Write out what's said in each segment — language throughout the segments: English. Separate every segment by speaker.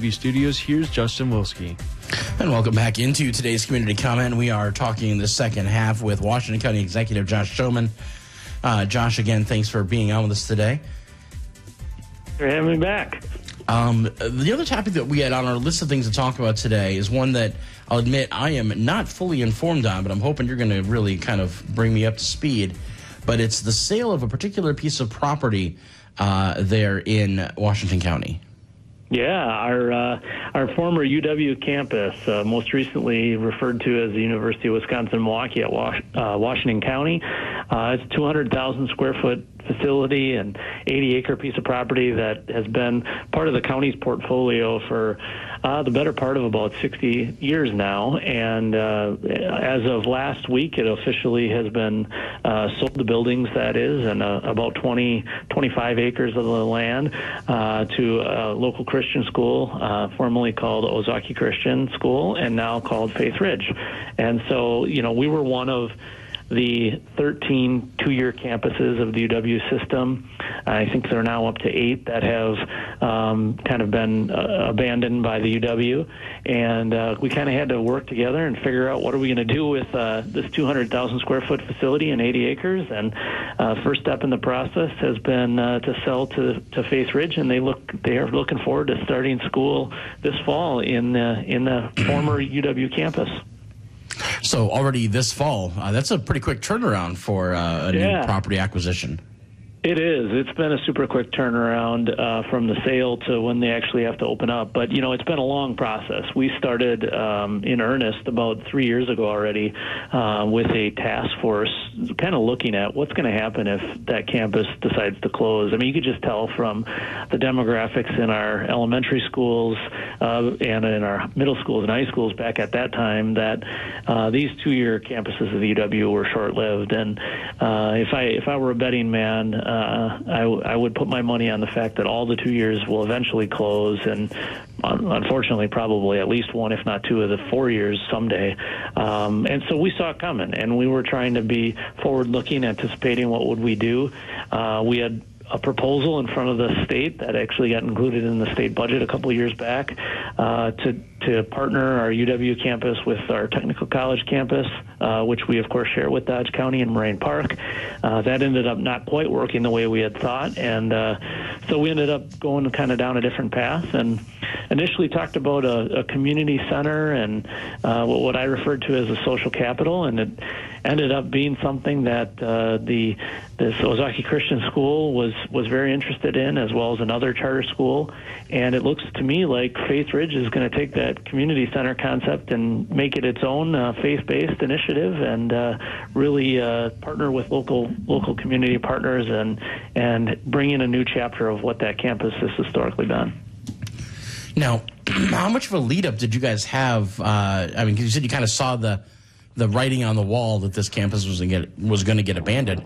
Speaker 1: WCTV studios, here's Justin Wilski.
Speaker 2: And welcome back into today's Community Comment. We are talking the second half with Washington County Executive Josh Schoeman. Josh, again, thanks for being on with us today.
Speaker 3: For having me back.
Speaker 2: The other topic that we had on our list of things to talk about today is one that I'll admit I am not fully informed on, but I'm hoping you're going to really kind of bring me up to speed. But it's the sale of a particular piece of property there in Washington County.
Speaker 3: Yeah, our former UW campus, most recently referred to as the University of Wisconsin-Milwaukee at Washington County. It's a 200,000 square foot facility and 80-acre piece of property that has been part of the county's portfolio for the better part of about 60 years now. And as of last week, it officially has been sold, the buildings that is, and about 25 acres of the land to a local Christian school, formerly called Ozaki Christian School and now called Faith Ridge. And so, we were one of the 13 two-year campuses of the UW system. I think they're now up to 8 that have kind of been abandoned by the UW. And we kind of had to work together and figure out what are we going to do with this 200,000 square foot facility and 80 acres. And first step in the process has been to sell to Faith Ridge, and they are looking forward to starting school this fall in the former UW campus.
Speaker 2: So already this fall, that's a pretty quick turnaround for a new property acquisition.
Speaker 3: It is. It's been a super quick turnaround from the sale to when they actually have to open up. But, it's been a long process. We started in earnest about 3 years ago already with a task force kind of looking at what's going to happen if that campus decides to close. I mean, you could just tell from the demographics in our elementary schools and in our middle schools and high schools back at that time that these two-year campuses of the UW were short-lived. And if I were a betting man, I would put my money on the fact that all the 2 years will eventually close, and unfortunately probably at least one, if not two, of the 4 years someday. And so we saw it coming, and we were trying to be forward-looking, anticipating what would we do. We had a proposal in front of the state that actually got included in the state budget a couple of years back to partner our UW campus with our technical college campus, which we, of course, share with Dodge County and Moraine Park. That ended up not quite working the way we had thought, and so we ended up going kind of down a different path and initially talked about a community center and what I referred to as a social capital, and it ended up being something that this Ozaki Christian School was very interested in, as well as another charter school. And it looks to me like Faith Ridge is going to take that community center concept and make it its own faith-based initiative, and really partner with local community partners and bring in a new chapter of what that campus has historically been.
Speaker 2: Now, how much of a lead-up did you guys have? I mean, 'cause you said you kind of saw the writing on the wall that this campus was going to get abandoned.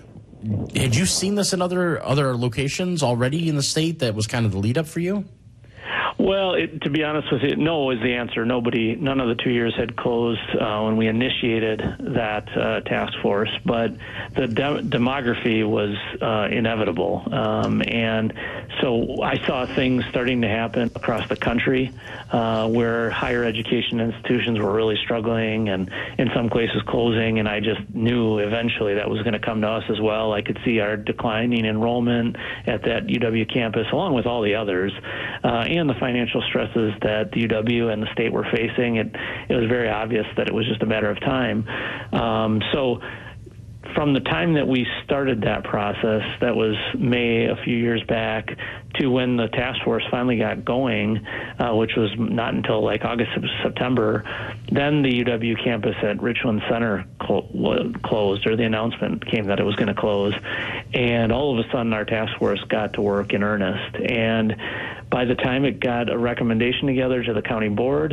Speaker 2: Had you seen this in other locations already in the state that was kind of the lead-up for you?
Speaker 3: Well, to be honest with you, no is the answer. None of the 2 years had closed when we initiated that task force, but the demography was inevitable. And so I saw things starting to happen across the country where higher education institutions were really struggling and in some places closing, and I just knew eventually that was going to come to us as well. I could see our declining enrollment at that UW campus, along with all the others, and the financial stresses that the UW and the state were facing. It was very obvious that it was just a matter of time. So from the time that we started that process, that was May a few years back, to when the task force finally got going, which was not until like August, September, then the UW campus at Richland Center closed, or the announcement came that it was going to close. And all of a sudden our task force got to work in earnest. And by the time it got a recommendation together to the county board,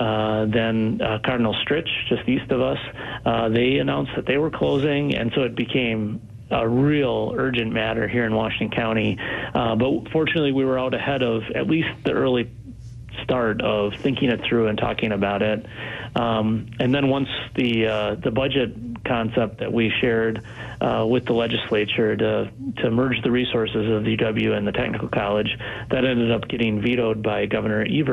Speaker 3: then Cardinal Stritch, just east of us, they announced that they were closing, and so it became a real urgent matter here in Washington County. But fortunately, we were out ahead of at least the early start of thinking it through and talking about it. And then once the budget concept that we shared with the legislature to merge the resources of the UW and the technical college, that ended up getting vetoed by Governor Evers.